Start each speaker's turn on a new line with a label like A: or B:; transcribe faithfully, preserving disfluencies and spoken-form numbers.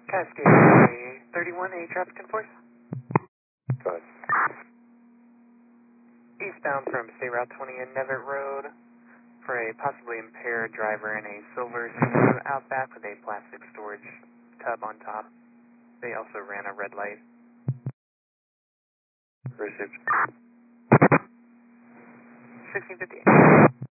A: Cascade thirty-one, a traffic enforce.
B: Go ahead.
A: Eastbound from State Route twenty and Nevitt Road for a possibly impaired driver in a silver Subaru Outback with a plastic storage tub on top. They also ran a red light.
B: Received.
A: sixteen fifty-eight.